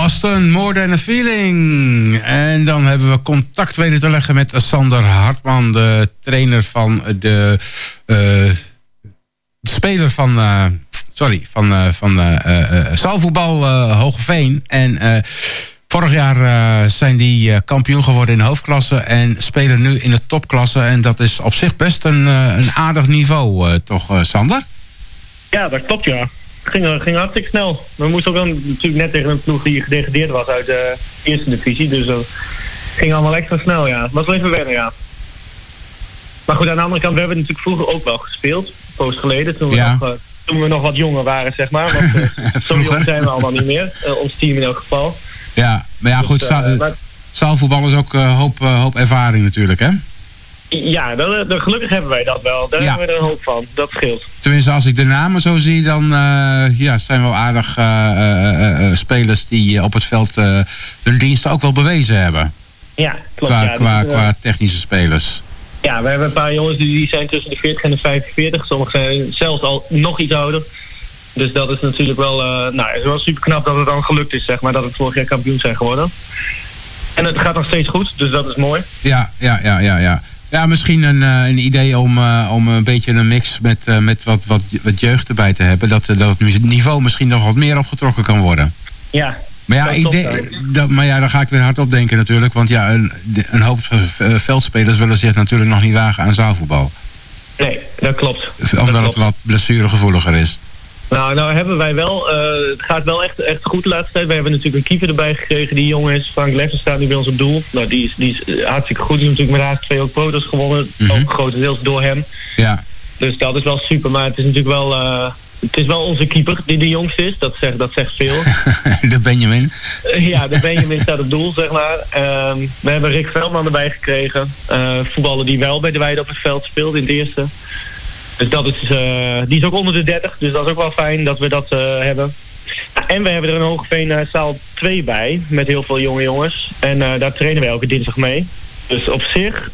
Austin, More Than a Feeling. En dan hebben we contact weten te leggen met Sander Hartman, de trainer van de speler van zaalvoetbal Hoogeveen. En vorig jaar zijn die kampioen geworden in de hoofdklasse en spelen nu in de topklasse. En dat is op zich best een aardig niveau, toch Sander? Ja, dat klopt, ja. Ging hartstikke snel. We moesten ook dan natuurlijk net tegen een ploeg die gedegradeerd was uit de eerste divisie. Dus dat ging allemaal extra snel, ja. Het was wel even wennen, ja. Maar goed, aan de andere kant, we hebben natuurlijk vroeger ook wel gespeeld. Poos geleden, toen we nog wat jonger waren, zeg maar. Want zo jong zijn we allemaal niet meer. Ons team in elk geval. Ja, maar ja, goed. Zaalvoetbal is ook hoop ervaring natuurlijk, hè? Ja, gelukkig hebben wij dat wel. Daar hebben we er een hoop van. Dat scheelt. Tenminste, als ik de namen zo zie, dan zijn wel aardig spelers die op het veld hun diensten ook wel bewezen hebben. Ja, klopt. Qua technische spelers. Ja, we hebben een paar jongens die zijn tussen de 40 en de 45. Sommigen zijn zelfs al nog iets ouder. Dus dat is natuurlijk wel, het is wel super knap dat het dan gelukt is, zeg maar, dat het vorig jaar kampioen zijn geworden. En het gaat nog steeds goed, dus dat is mooi. Ja. Ja, misschien een idee om een beetje een mix met wat jeugd erbij te hebben. Dat het niveau misschien nog wat meer opgetrokken kan worden. Ja. Maar ja, dan ga ik weer hardop denken natuurlijk. Want ja, een hoop veldspelers willen zich natuurlijk nog niet wagen aan zaalvoetbal. Nee, dat klopt. Omdat het wat blessuregevoeliger is. Nou hebben wij wel. Het gaat wel echt goed de laatste tijd. Wij hebben natuurlijk een keeper erbij gekregen die jong is. Frank Leffen staat nu bij ons op doel. Nou, die is hartstikke goed. Die heeft natuurlijk met H2 ook Protos gewonnen. Ook grotendeels door hem. Ja. Dus dat is wel super. Maar het is natuurlijk wel... het is wel onze keeper die de jongste is. Dat zegt veel. De Benjamin. Ja, de Benjamin staat op doel, zeg maar. We hebben Rick Veldman erbij gekregen. Voetballer die wel bij de Weide op het veld speelt in het eerste. Dus dat is, die is ook onder de 30, dus dat is ook wel fijn dat we dat hebben. En we hebben er een Hoogeveen zaal 2 bij, met heel veel jonge jongens. En daar trainen wij elke dinsdag mee. Dus op zich